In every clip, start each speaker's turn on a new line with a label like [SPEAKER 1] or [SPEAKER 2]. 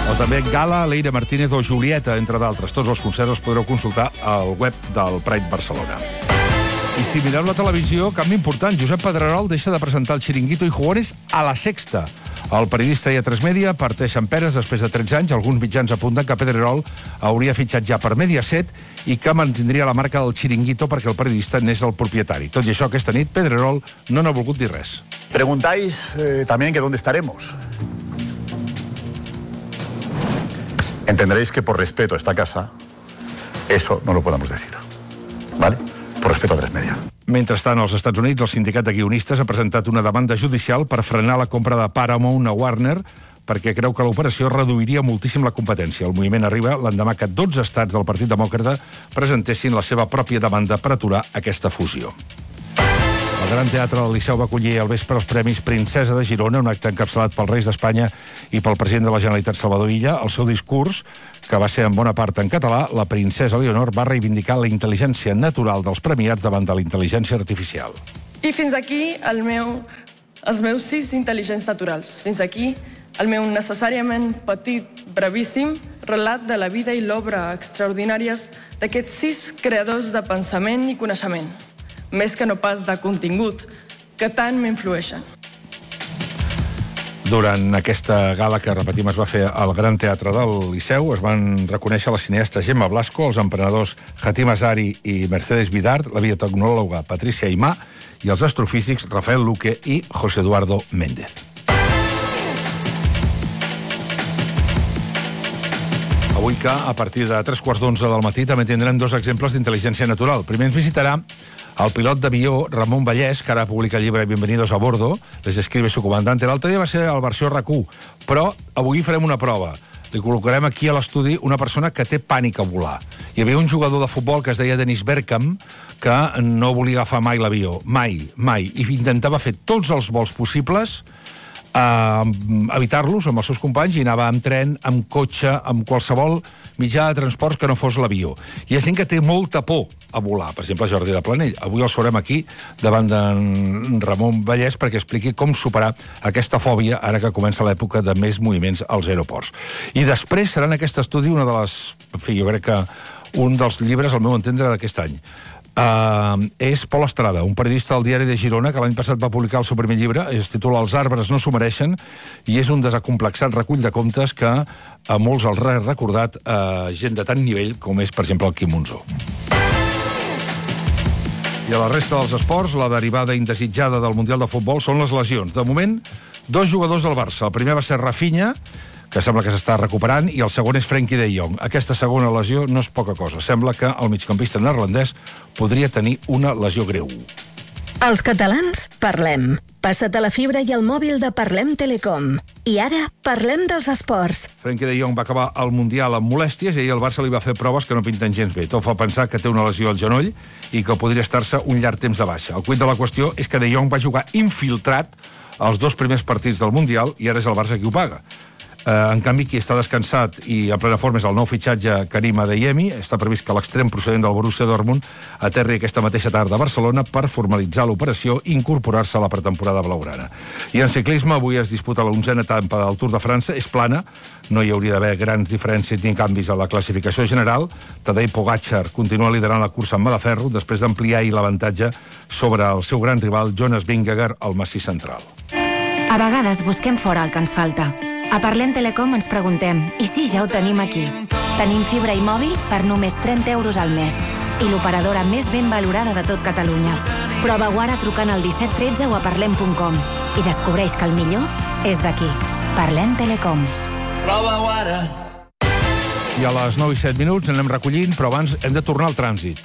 [SPEAKER 1] O també Gala, Leire Martínez o Julieta, entre d'altres. Tots els concerts els podreu consultar al web del Pride Barcelona. I si mireu la televisió, canvi important. Josep Pedrerol deixa de presentar el Chiringuito i Jugones a La Sexta. El periodista i A3 Media parteix en peres després de 13 anys. Alguns mitjans apunten que Pedrerol hauria fitxat ja per Mediaset i que mantindria la marca del Chiringuito perquè el periodista n'és el propietari. Tot i això, aquesta nit, Pedrerol no n'ha volgut dir res.
[SPEAKER 2] Preguntáis también que dónde estaremos. Entenderéis que por respeto a esta casa, eso no lo podamos decir. ¿Vale? Por respeto a A3 Media.
[SPEAKER 1] Mentrestant, als Estats Units, el sindicat de guionistes ha presentat una demanda judicial per frenar la compra de Paramount a Warner perquè creu que l'operació reduiria moltíssim la competència. El moviment arriba l'endemà que 12 estats del Partit Demòcrata presentessin la seva pròpia demanda per aturar aquesta fusió. El Gran Teatre del Liceu va acollir al vespre els Premis Princesa de Girona, un acte encapçalat pels Reis d'Espanya i pel president de la Generalitat, Salvador Illa. El seu discurs, que va ser en bona part en català, la princesa Leonor va reivindicar la intel·ligència natural dels premiats davant de la intel·ligència artificial.
[SPEAKER 3] I fins aquí els meus 6 intel·ligents naturals. Fins aquí el meu necessàriament petit, brevíssim relat de la vida i l'obra extraordinàries d'aquests 6 creadors de pensament i coneixement, més que no pas de contingut, que tant m'influeixen.
[SPEAKER 1] Durant aquesta gala que, repetim, es va fer al Gran Teatre del Liceu, es van reconèixer la cineasta Gemma Blasco, els emprenedors Hatim Azari i Mercedes Vidart, la biotecnòloga Patricia Aimà i els astrofísics Rafael Luque i José Eduardo Méndez. Avui que, a partir de 11:15 del matí, també tindrem 2 exemples d'intel·ligència natural. Primer ens visitarà el pilot d'avió Ramon Vallès, que ara publica el llibre Bienvenidos a bordo, les escribe su comandante. L'altre dia va ser a la versió RAC1, però avui farem una prova. Li col·locarem aquí a l'estudi una persona que té pànic a volar. Hi havia un jugador de futbol que es deia Dennis Bergkamp, que no volia agafar mai l'avió, mai, i intentava fer tots els vols possibles, evitar-los amb els seus companys, i anava amb tren, amb cotxe, amb qualsevol mitjà de transports que no fos l'avió. Hi ha gent que té molta por a volar, per exemple Jordi de Planell. Avui el sabrem aquí davant d'en Ramon Vallès perquè expliqui com superar aquesta fòbia ara que comença l'època de més moviments als aeroports. I després serà en aquest estudi una de les... En fi, jo crec que un dels llibres, al meu entendre, d'aquest any. És Pol Estrada, un periodista del Diari de Girona que l'any passat va publicar el seu primer llibre, es titula Els arbres no s'ho mereixen, i és un desacomplexat recull de contes que a molts els ha recordat gent de tant nivell com és, per exemple, el Quim Monzó. I a la resta dels esports, la derivada indesitjada del Mundial de Futbol són les lesions. De moment, 2 jugadors del Barça. El primer va ser Rafinha, que sembla que s'està recuperant, i el segon és Frenkie de Jong. Aquesta segona lesió no és poca cosa. Sembla que el migcampista neerlandès podria tenir una lesió greu.
[SPEAKER 4] Els catalans parlem. Passa't a la fibra i al mòbil de Parlem Telecom. I ara parlem dels esports.
[SPEAKER 1] Frenkie de Jong va acabar el Mundial amb molèsties i ahir el Barça li va fer proves que no pinten gens bé. Tot fa pensar que té una lesió al genoll i que podria estar-se un llarg temps de baixa. El cuit de la qüestió és que de Jong va jugar infiltrat els 2 primers partits del Mundial i ara és el Barça qui ho paga. En canvi, qui està descansat i en plena forma és el nou fitxatge Karim Adeyemi. Està previst que l'extrem procedent del Borussia Dortmund aterri aquesta mateixa tarda a Barcelona per formalitzar l'operació i incorporar-se a la pretemporada blaugrana. I en ciclisme, avui es disputa la 11a etapa del Tour de França. És plana, no hi hauria d'haver grans diferències ni canvis a la classificació general. Tadej Pogačar continua liderant la cursa amb mà de ferro després d'ampliar l'avantatge sobre el seu gran rival Jonas Vingegaard al massís central.
[SPEAKER 5] A vegades busquem fora el que ens falta. A Parlem Telecom ens preguntem, i si ja ho tenim aquí? Tenim fibra i mòbil per només 30 euros al mes. I l'operadora més ben valorada de tot Catalunya. Prova-ho ara trucant al 1713 o a parlem.com i descobreix que el millor és d'aquí. Parlem Telecom.
[SPEAKER 6] Prova-ho ara.
[SPEAKER 1] I a les 9:07 anem recollint, però abans hem de tornar al trànsit.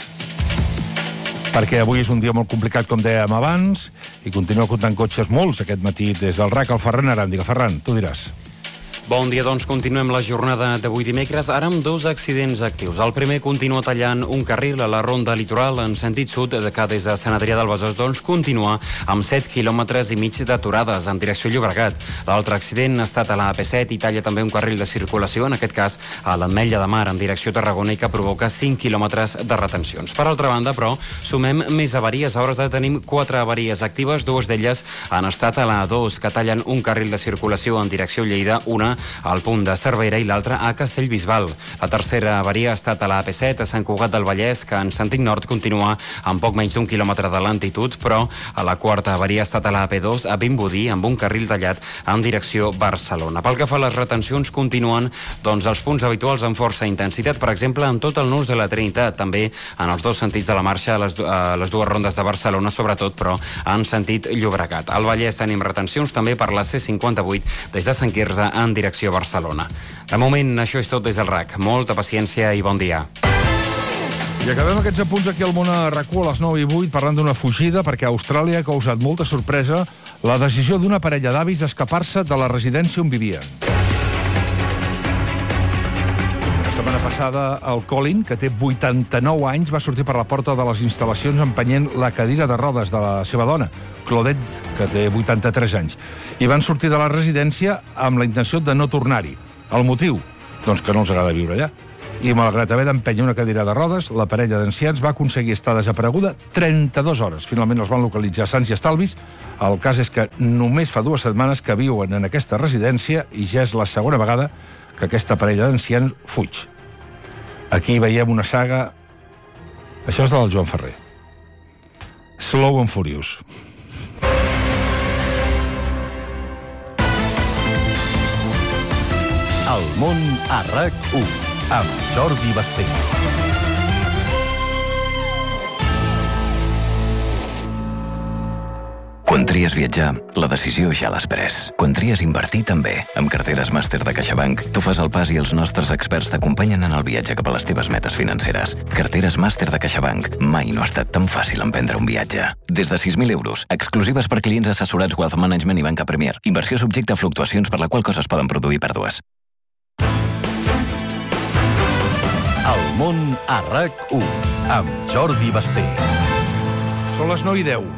[SPEAKER 1] Perquè avui és un dia molt complicat, com dèiem abans, i continua comptant cotxes molts aquest matí des del RAC. El Ferran Aràndiga. Ferran, tu diràs.
[SPEAKER 7] Bon dia, doncs continuem la jornada d'avui dimecres, ara amb 2 accidents actius. El primer continua tallant un carril a la ronda litoral en sentit sud, que des de Sant Adrià del Besòs doncs continua amb 7 quilòmetres i mig d'aturades en direcció Llobregat. L'altre accident ha estat a la AP7 i talla també un carril de circulació, en aquest cas a l'Ametlla de Mar en direcció Tarragona, i que provoca 5 quilòmetres de retencions. Per altra banda, però, sumem més avaries. A hores d'ara tenim 4 avaries actives, 2 d'elles han estat a la A2, que tallen un carril de circulació en direcció Lleida, una una al punt de Cervera i l'altra a Castellbisbal. La tercera avaria ha estat a la AP7 a Sant Cugat del Vallès, que en sentit nord continua amb poc menys d'un quilòmetre de lentitud, però a la quarta avaria ha estat a la AP2 a Vimbodí amb un carril tallat en direcció Barcelona. Pel que fa a les retencions, continuen els punts habituals amb força intensitat, per exemple, en tot el nus de la Trinitat, també en els dos sentits de la marxa, a les dues rondes de Barcelona, sobretot, però en sentit Llobregat. Al Vallès tenim retencions també per la C58 des de Sant Quirze en direcció Barcelona. De moment, això és tot des del RAC. Molta paciència i bon dia.
[SPEAKER 1] I acabem aquests apunts aquí al Món a RAC1 a les 9:08 parlant d'una fugida, perquè a Austràlia ha causat molta sorpresa la decisió d'una parella d'avis d'escapar-se de la residència on vivien. La setmana passada, el Colin, que té 89 anys, va sortir per la porta de les instal·lacions empenyent la cadira de rodes de la seva dona, Claudette, que té 83 anys. I van sortir de la residència amb la intenció de no tornar-hi. El motiu? Doncs que no els agrada viure allà. I malgrat haver d'empènyer una cadira de rodes, la parella d'ancians va aconseguir estar desapareguda 32 hores. Finalment els van localitzar sants i estalvis. El cas és que només fa 2 setmanes que viuen en aquesta residència i ja és la segona vegada que aquesta parella d'ancians fuig. Aquí veiem una saga... Això és del Joan Ferrer. Slow and Furious.
[SPEAKER 6] El Món a RAC1 amb Jordi Basté.
[SPEAKER 8] Quan tries viatjar, la decisió ja l'has pres. Quan tries invertir, també. Amb carteres màster de CaixaBank, tu fas el pas i els nostres experts t'acompanyen en el viatge cap a les teves metes financeres. Carteres màster de CaixaBank. Mai no ha estat tan fàcil emprendre un viatge. Des de 6.000 euros, exclusives per clients assessorats Wealth Management i Banca Premier. Inversió subjecte a fluctuacions per la qual coses poden produir pèrdues.
[SPEAKER 6] El Món a RAC1 amb Jordi Basté.
[SPEAKER 1] Són les 9:10.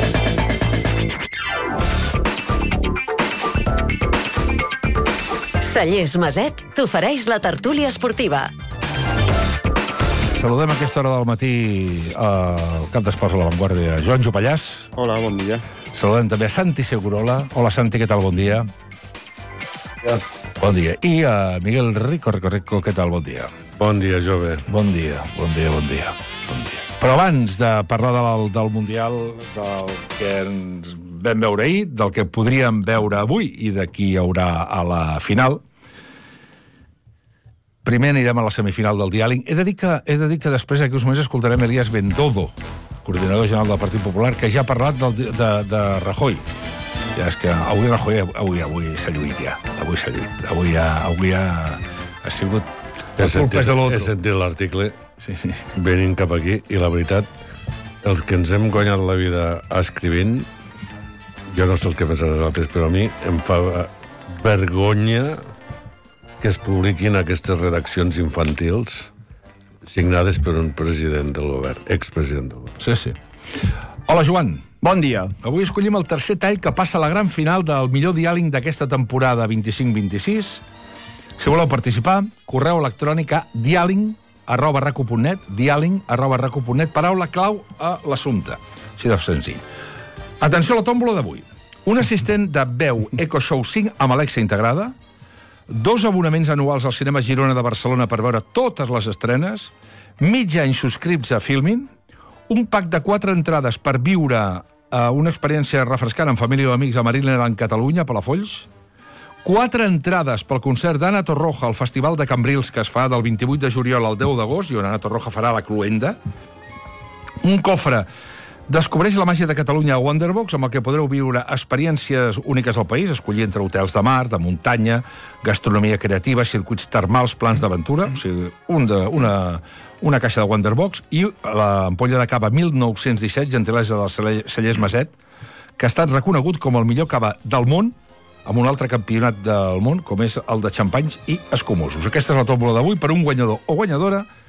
[SPEAKER 9] Cellers Maset t'ofereix la tertúlia esportiva.
[SPEAKER 1] Saludem a aquesta hora del matí al cap d'esports de La Vanguardia, Joan Jopallàs.
[SPEAKER 10] Hola, bon dia.
[SPEAKER 1] Saludem també a Santi Segurola. Hola, Santi, què tal? Bon dia.
[SPEAKER 10] Ja.
[SPEAKER 1] Bon dia. I a Miguel Rico, què tal? Bon dia.
[SPEAKER 10] Bon dia, jove.
[SPEAKER 1] Bon dia. Però abans de parlar del Mundial, del que ens vam veure ahir, del que podríem veure avui i de qui hi haurà a la final, primer anirem a la semifinal del diàleg. He de dir que després d'aquí uns mesos escoltarem Elías Bendodo, coordinador general del Partit Popular, que ja ha parlat de Rajoy. Ja és que avui Rajoy s'ha lluït ja. Avui ha sigut...
[SPEAKER 10] He sentit l'article venint cap aquí i la veritat, els que ens hem guanyat la vida escrivint, jo no sé el que pensen els altres, però a mi em fa vergonya que es publiquin aquestes redaccions infantils signades per un president del govern, expresident del govern.
[SPEAKER 1] Sí. Hola, Joan.
[SPEAKER 11] Bon dia.
[SPEAKER 1] Avui escollim el tercer tall que passa a la gran final del millor diàleg d'aquesta temporada 25-26. Si voleu participar, correu electrònic a diàleg@racu.net, diàleg@racu.net, paraula clau a l'assumpte. Així de senzill. Atenció a la tòmbola d'avui. Un assistent de veu Eco Show 5 amb Alexa integrada, 2 abonaments anuals al Cinema Girona de Barcelona per veure totes les estrenes, mig any subscrits a Filmin, un pack de 4 entrades per viure una experiència refrescant amb família o amics a Marineland, Catalunya, a Palafolls, 4 entrades pel concert d'Anna Torroja al Festival de Cambrils, que es fa del 28 de juliol al 10 d'agost, i on Anna Torroja farà la cluenda, un cofre Descobreix la màgia de Catalunya a Wonderbox, amb el que podreu viure experiències úniques al país, escollir entre hotels de mar, de muntanya, gastronomia creativa, circuits termals, plans d'aventura, o sigui, una caixa de Wonderbox, i l'ampolla de cava 1917, gentilesa dels Cellers Maset, que ha estat reconegut com el millor cava del món, amb un altre campionat del món, com és el de xampanys i escumosos. Aquesta és la tòmbola d'avui per un guanyador o guanyadora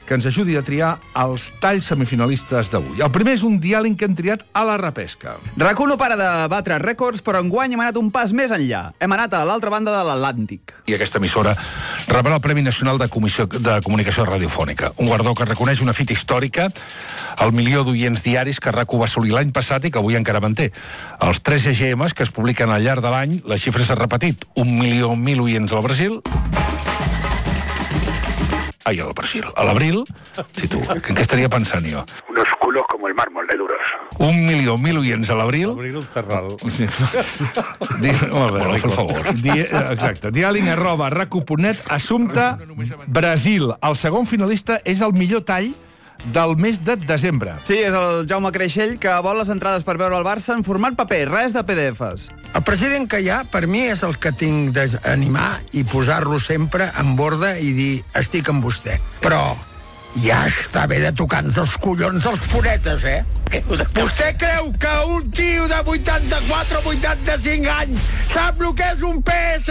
[SPEAKER 1] que ens ajudi a triar els talls semifinalistes d'avui. El primer és un diàleg que hem triat a la repesca.
[SPEAKER 11] RAC1 no para de batre rècords, però enguany hem anat un pas més enllà. Hem anat a l'altra banda de l'Atlàntic.
[SPEAKER 1] I aquesta emissora rebrà el Premi Nacional de Comunicació Radiofònica, un guardó que reconeix una fita històrica, el milió d'oients diaris que RAC1 va assolir l'any passat i que avui encara manté. Els 3 EGMs que es publiquen al llarg de l'any, la xifra s'ha repetit, 1.000.000 oients al Brasil, al Brasil. A l'abril, si tu, què estaria pensant jo?
[SPEAKER 12] Unos culos como el mármol de duros.
[SPEAKER 1] 1.000.000 oients a l'abril.
[SPEAKER 10] Abril Ferral.
[SPEAKER 1] Sí. Molt bé, per favor. Exacte. Dialing@rac1.net. Assumpte Brasil. El segon finalista és el millor tall del mes de desembre.
[SPEAKER 11] Sí, és el Jaume Creixell, que vol les entrades per veure el Barça en format paper, res de PDFs.
[SPEAKER 13] El president que hi ha, per mi, és el que tinc d'animar i posar-lo sempre en borda i dir, estic amb vostè. Però ja està bé de tocar-nos els collons als puretes, eh? Vostè creu que un tio de 84 o 85 anys sap el que és un PS?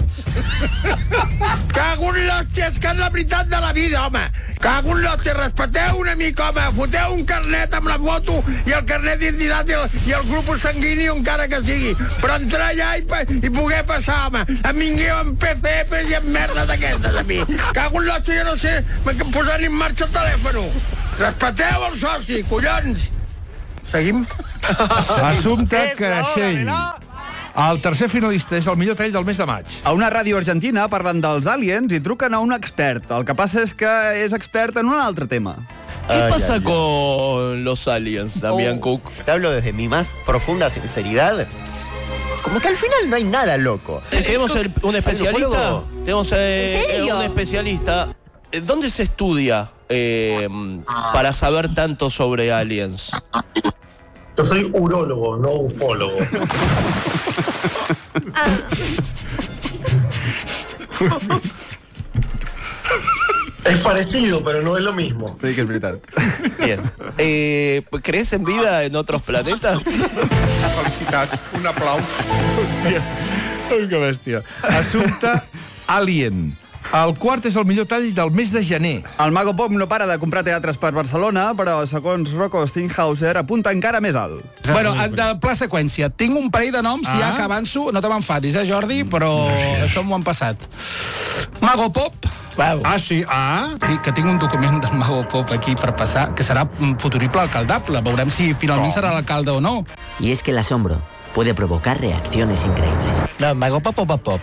[SPEAKER 13] Cago en l'hòstia, és que és la veritat de la vida, home. Cago en l'hòstia, respecteu una mica, home. Foteu un carnet amb la foto i el carnet d'identitat i el grup sanguini encara que sigui. Però entrar allà i poder passar, home. Em vingueu amb PCFs i amb merda d'aquestes, a mi. Cago en l'hòstia, jo no sé posar-li en marxa el telèfon. Respecteu el soci, collons. Seguim?
[SPEAKER 1] Assumpte Creixell. El tercer finalista és el millor tall del mes de maig.
[SPEAKER 11] A una ràdio argentina parlen dels aliens i truquen a un expert. El que passa és que és expert en un altre tema.
[SPEAKER 14] ¿Qué pasa con los aliens, Damián Cook?
[SPEAKER 15] Te hablo desde mi más profunda sinceridad. Como que al final no hay nada loco.
[SPEAKER 14] Tenemos un especialista. Tenemos un especialista. ¿Dónde se estudia para saber tanto sobre aliens?
[SPEAKER 16] Yo soy urólogo, no ufólogo. Es parecido, pero no es lo mismo.
[SPEAKER 11] Sí, que es verdad.
[SPEAKER 14] Bien. ¿Crees en vida en otros planetas?
[SPEAKER 10] Felicitats, un aplaus.
[SPEAKER 1] Que bèstia. Assumpte Alien. El quart és el millor tall del mes de gener.
[SPEAKER 11] El Mago Pop no para de comprar teatres per Barcelona, però, segons Rocco Stinghauser, apunta encara més alt.
[SPEAKER 17] Bueno, de pla seqüència, tinc un parell de noms, ja que avanço, no te m'enfadis, Jordi, però això m'ho han passat. Mago Pop. Sí, que tinc un document del Mago Pop aquí per passar, que serà futurible alcaldable. Veurem si finalment serà l'alcalde o no.
[SPEAKER 18] Y es que el asombro puede provocar reacciones increíbles.
[SPEAKER 19] No, Mago Pop o Pop Pop?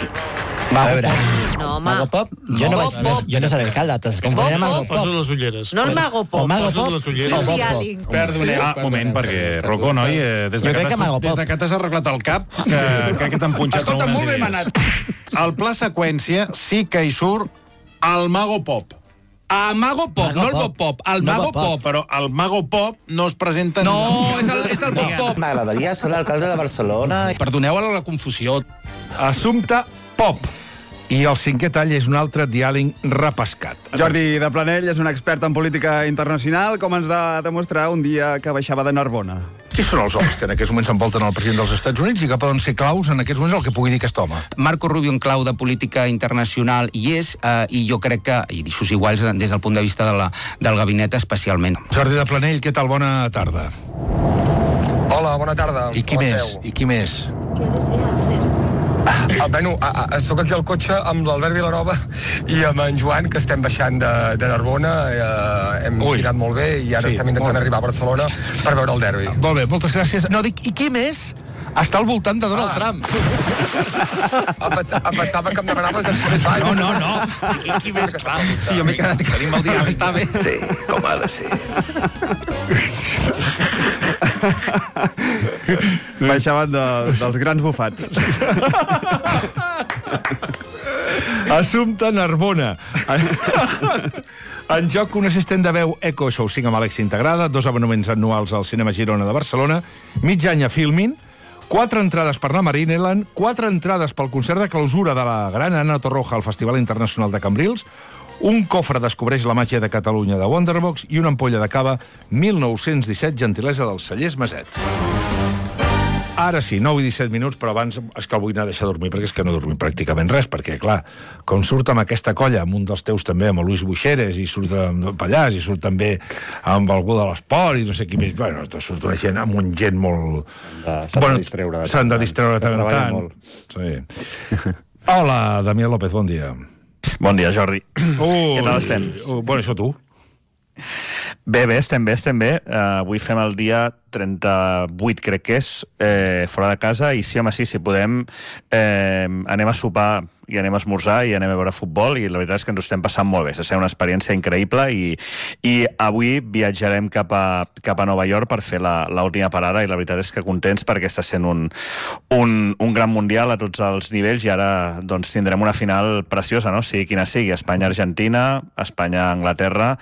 [SPEAKER 19] Mago Pop? Jo no seré alcalde, t'has confonent amb Mago Pop.
[SPEAKER 16] Posa't les ulleres.
[SPEAKER 19] No el Mago Pop. O Mago Pop
[SPEAKER 16] o
[SPEAKER 19] Pop Pop.
[SPEAKER 1] Perdoneu, un moment, perquè, Rocco, noi, des de que t'has arreglat el cap, que t'han punxat
[SPEAKER 17] Escolta,
[SPEAKER 1] algunes
[SPEAKER 17] molt ben
[SPEAKER 1] idees.
[SPEAKER 17] anat.
[SPEAKER 1] Al pla seqüència sí que hi surt el Mago Pop.
[SPEAKER 17] A Mago Pop, no el Bob Pop, el Mago Pop.
[SPEAKER 1] Però el Mago Pop no es presenta...
[SPEAKER 17] No, és el Bob Pop.
[SPEAKER 19] M'agradaria ser l'alcalde de Barcelona.
[SPEAKER 17] Perdoneu la confusió.
[SPEAKER 1] Assumpte Pop. I el cinquè tall és un altre diàleg repescat.
[SPEAKER 11] Jordi de Planell és un expert en política internacional, com ens va demostrar un dia que baixava de Narbona.
[SPEAKER 1] Qui són els homes que en aquests moments envolten el president dels Estats Units i que poden ser claus en aquests moments el que pugui dir aquest home?
[SPEAKER 20] Marco Rubio, un clau de política internacional hi és, i jo crec que, i sus iguals des del punt de vista del gabinet especialment.
[SPEAKER 1] Jordi de Planell, què tal? Bona tarda.
[SPEAKER 21] Hola, bona tarda.
[SPEAKER 1] I qui més? I qui més?
[SPEAKER 21] Bueno, soc aquí al cotxe amb l'Albert Vilanova i amb en Joan, que estem baixant de Narbona. Hem mirat molt bé i ara estem intentant arribar a Barcelona per veure el derbi.
[SPEAKER 1] Molt bé, moltes gràcies. No, dic, i qui més està al voltant de Donald Trump?
[SPEAKER 21] Pensava que em demanaves després.
[SPEAKER 1] No. I qui més? Clar. Sí, jo m'he quedat que tenim el dia, està bé.
[SPEAKER 21] Sí, com ha de ser.
[SPEAKER 11] Baixaven dels grans bufats.
[SPEAKER 1] Assumpte Narbona. En joc, un assistent de veu Eco Show 5 amb Alexa integrada, 2 abonaments anuals al Cinema Girona de Barcelona, mig any a Filmin, 4 entrades per anar a Marineland, 4 entrades pel concert de clausura de la gran Anna Torroja al Festival Internacional de Cambrils, un cofre descobreix la màgia de Catalunya de Wonderbox i una ampolla de cava 1917 gentilesa dels Cellers Maset. Ara sí, 9 i 17 minuts, però abans és que el vull anar a deixar dormir, perquè és que no he dormit pràcticament res, perquè, clar, com surt amb aquesta colla, amb un dels teus també, amb el Luis Buixeres, i surt amb Pallàs, i surt també amb algú de l'esport, i no sé qui més... Bueno, surt una gent amb un gent molt...
[SPEAKER 2] S'han de distreure.
[SPEAKER 1] S'han de distreure tant en tant. Sí. Hola, Damià López, bon dia.
[SPEAKER 22] Bon dia, Jordi. Què tal estem?
[SPEAKER 1] Bueno, això tu.
[SPEAKER 22] Bé, estem bé. Avui fem el dia 38, crec que és, fora de casa, i sí, home, sí, si podem, anem a sopar i anem a esmorzar i anem a veure futbol, i la veritat és que ens ho estem passant molt bé. Serà una experiència increïble, i avui viatjarem cap a Nova York per fer l'última parada, i la veritat és que contents perquè està sent un gran mundial a tots els nivells, i ara doncs, tindrem una final preciosa, no? Sigui quina sigui, Espanya-Argentina, Espanya-Anglaterra.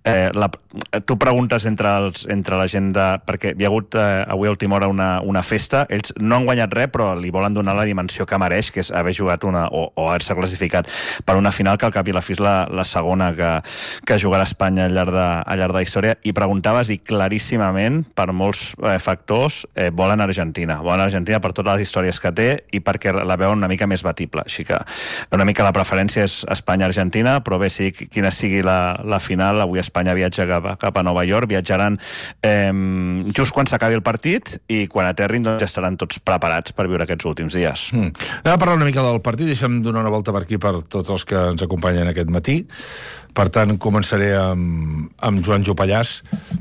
[SPEAKER 22] Tu preguntes entre la gent perquè hi ha hagut avui a última hora una festa, ells no han guanyat res, però li volen donar la dimensió que mereix, que és haver jugat o haver-se classificat per una final que al cap i la fi és la segona que jugarà Espanya al llarg de la història, i preguntaves, i claríssimament, per molts factors, volen Argentina per totes les històries que té i perquè la veuen una mica més batible, així que una mica la preferència és Espanya-Argentina, però bé, sigui quina sigui la final, avui Espanya viatja cap a Nova York, viatjaran just quan s'acabi el partit, i quan aterrin doncs, ja estaran tots preparats per viure aquests últims dies.
[SPEAKER 1] Anem a parlar una mica del partit, deixa'm donar una volta per aquí per tots els que ens acompanyen aquest matí. Per tant, començaré amb Joan Jopallàs.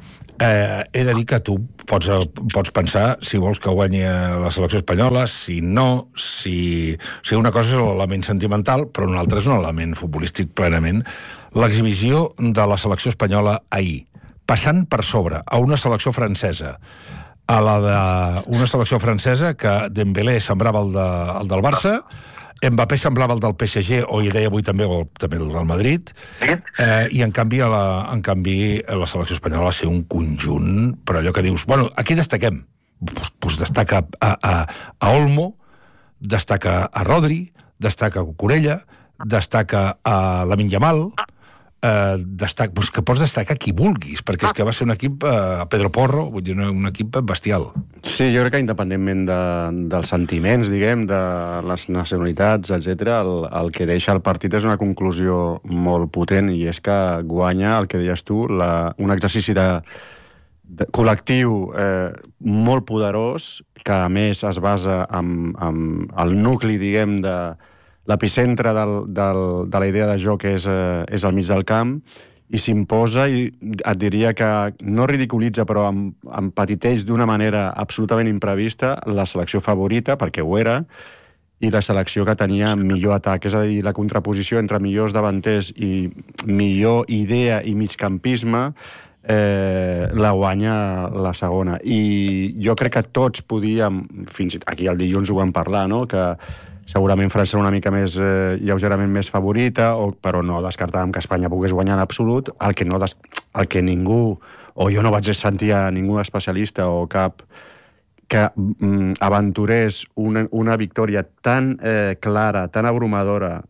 [SPEAKER 1] He de dir que tu pots pensar si vols que guanyi la selecció espanyola, si no, si una cosa és l'element sentimental, però una altra és un element futbolístic plenament. L'exhibició de la selecció espanyola ahir, passant per sobre a una selecció francesa, a la d'una selecció francesa que Dembélé semblava el del Barça, Mbappé semblava el del PSG, o hi deia avui també el del Madrid, i en canvi la selecció espanyola va ser un conjunt, però allò que dius, bueno, aquí destaquem, doncs destaca a Olmo, destaca a Rodri, destaca a Cucurella, destaca a Lamine Yamal, que pots destacar qui vulguis, perquè és que va ser un equip Pedro Porro, vull dir, un equip bestial.
[SPEAKER 2] Sí, jo crec que independentment dels sentiments, diguem, de les nacionalitats, etc., el que deixa el partit és una conclusió molt potent, i és que guanya, el que deies tu, un exercici de col·lectiu molt poderós, que a més es basa en el nucli, diguem, de l'epicentre de la idea de joc és al mig del camp, i s'imposa, i et diria que no ridiculitza, però empetiteix d'una manera absolutament imprevista la selecció favorita, perquè ho era, i la selecció que tenia millor atac. És a dir, la contraposició entre millors davanters i millor idea i migcampisme la guanya la segona. I jo crec que tots podíem, fins aquí el dilluns ho vam parlar, no?, que segurament França era una mica més lleugerament més favorita, però no descartàvem que Espanya pogués guanyar en absolut. El que ningú, o jo no vaig sentir a ningú especialista o cap que aventurés una victòria tan clara, tan abrumadora,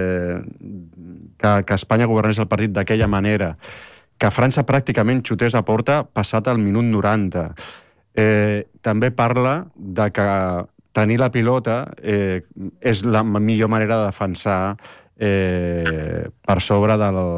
[SPEAKER 2] que Espanya governés el partit d'aquella manera, que França pràcticament xutés a porta passat el minut 90. També parla de que tenir la pilota és la millor manera de defensar per sobre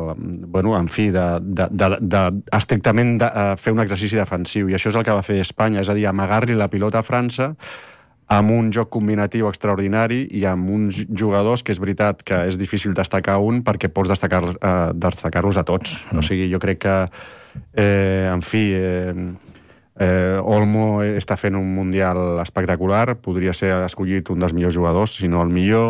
[SPEAKER 2] estrictament fer un exercici defensiu, i això és el que va fer Espanya, és a dir, amagar-li la pilota a França amb un joc combinatiu extraordinari i amb uns jugadors que és veritat que és difícil destacar un perquè pots destacar-los a tots. O sigui, jo crec que Olmo està fent un mundial espectacular, podria ser escollit un dels millors jugadors, si no el millor.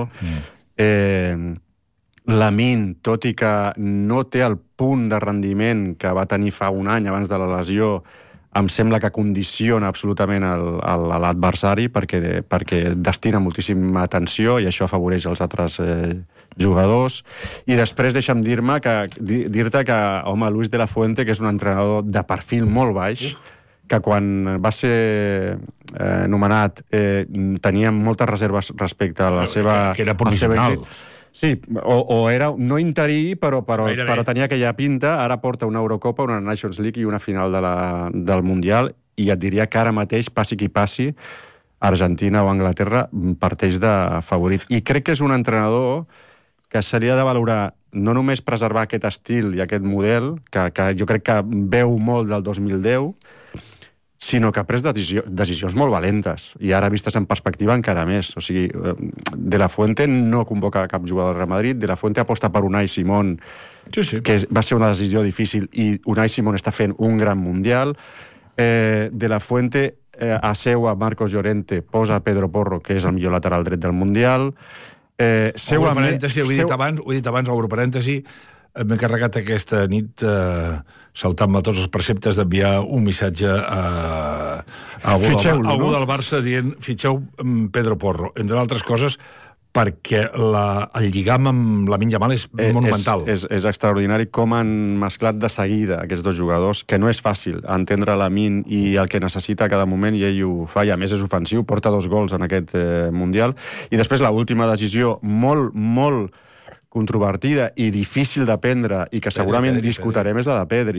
[SPEAKER 2] Lamine, tot i que no té el punt de rendiment que va tenir fa un any abans de la lesió, em sembla que condiciona absolutament l'adversari perquè destina moltíssima atenció i això afavoreix els altres jugadors. I després deixa'm dir-te que, home, Luis de la Fuente, que és un entrenador de perfil molt baix, que quan va ser nomenat tenia moltes reserves respecte a la seva...
[SPEAKER 1] Que era provisional.
[SPEAKER 2] Sí, o era no interí, però tenia aquella pinta. Ara porta una Eurocopa, una Nations League i una final del Mundial, i et diria que ara mateix, passi qui passi, Argentina o Anglaterra parteix de favorit. I crec que és un entrenador que s'hauria de valorar no només preservar aquest estil i aquest model, que jo crec que veu molt del 2010, sinó que ha pres decisions molt valentes, i ara vistes en perspectiva encara més. O sigui, De La Fuente no convoca cap jugador del Real Madrid, De La Fuente aposta per Unai Simón, que va ser una decisió difícil, i Unai Simón està fent un gran mundial. De La Fuente asseu a Marcos Llorente, posa Pedro Porro, que és el millor lateral dret del mundial.
[SPEAKER 1] Obro parèntesi, ho he dit abans, obro parèntesi, m'he carregat aquesta nit saltant-me tots els preceptes d'enviar un missatge a algú del Barça dient fitxeu Pedro Porro, entre altres coses perquè el lligam amb Lamine Yamal és monumental.
[SPEAKER 2] És extraordinari com han mesclat de seguida aquests dos jugadors, que no és fàcil entendre Lamine i el que necessita a cada moment, i ell ho fa, i a més és ofensiu, porta 2 gols en aquest Mundial. I després l'última decisió molt controvertida i difícil de prendre, i que segurament discutirem, és la de Pedri.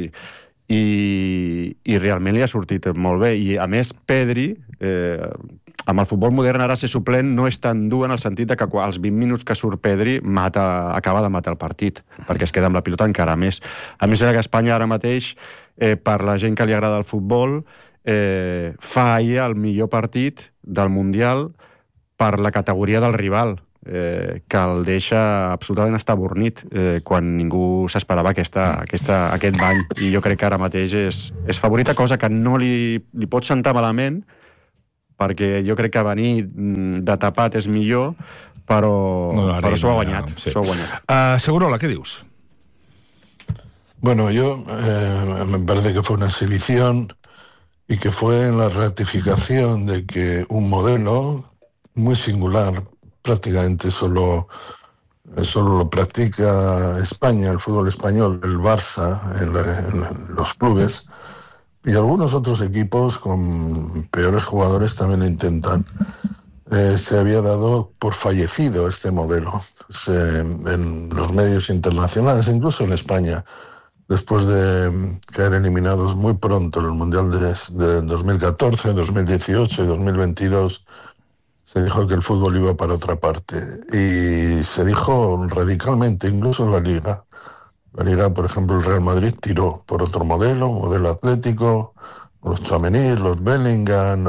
[SPEAKER 2] I realment li ha sortit molt bé. I a més, Pedri, amb el futbol modern ara ser suplent no és tan dur en el sentit que als 20 minuts que surt Pedri acaba de matar el partit, perquè es queda amb la pilota encara més. A més, que Espanya ara mateix, per la gent que li agrada el futbol, fa ahir el millor partit del Mundial per la categoria del rival, que el deixa absolutament estabornit quan ningú s'esperava aquest bany, i jo crec que ara mateix és favorita, cosa que no li pot sentar malament, perquè jo crec que venir de tapat és millor, però s'ho ha guanyat.
[SPEAKER 1] Segurola, ¿qué dius?
[SPEAKER 3] Bueno, yo me parece que fue una exhibición y que fue la ratificación de que un modelo muy singular, prácticamente solo lo practica España, el fútbol español, el Barça, en los clubes, y algunos otros equipos con peores jugadores también lo intentan. Se había dado por fallecido este modelo en los medios internacionales, incluso en España, después de caer eliminados muy pronto en el Mundial de 2014, 2018 y 2022. Se dijo que el fútbol iba para otra parte, y se dijo radicalmente, incluso en la Liga. La Liga, por ejemplo, el Real Madrid tiró por otro modelo atlético, los Tchouaméni, los Bellingham,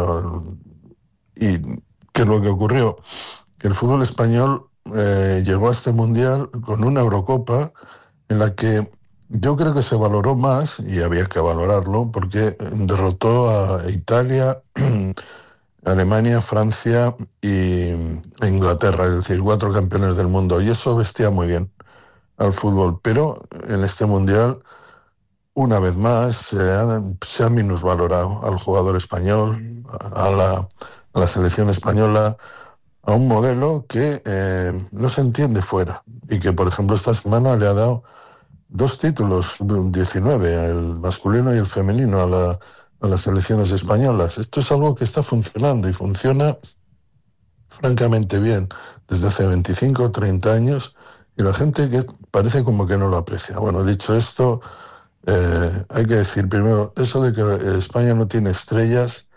[SPEAKER 3] y ¿qué es lo que ocurrió? Que el fútbol español llegó a este Mundial con una Eurocopa en la que yo creo que se valoró más, y había que valorarlo, porque derrotó a Italia, Alemania, Francia e Inglaterra, es decir, 4 campeones del mundo, y eso vestía muy bien al fútbol. Pero en este Mundial, una vez más, se ha minusvalorado al jugador español, a la selección española, a un modelo que no se entiende fuera, y que, por ejemplo, esta semana le ha dado 2 títulos, 19, el masculino y el femenino, a las selecciones españolas. Esto es algo que está funcionando, y funciona francamente bien desde hace 25 o 30 años, y la gente que parece como que no lo aprecia. Bueno, dicho esto, hay que decir primero, eso de que España no tiene estrellas